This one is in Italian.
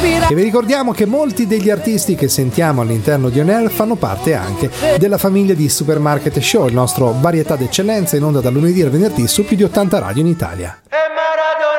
E vi ricordiamo che molti degli artisti che sentiamo all'interno di On Air fanno parte anche della famiglia di Supermarket Show, il nostro varietà d'eccellenza in onda dal lunedì al venerdì su più di 80 radio in Italia.